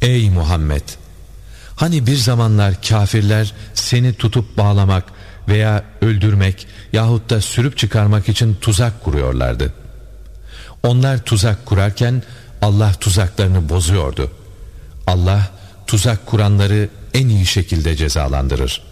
Ey Muhammed! Hani bir zamanlar kâfirler seni tutup bağlamak veya öldürmek yahut da sürüp çıkarmak için tuzak kuruyorlardı. Onlar tuzak kurarken Allah tuzaklarını bozuyordu. Allah tuzak kuranları en iyi şekilde cezalandırır.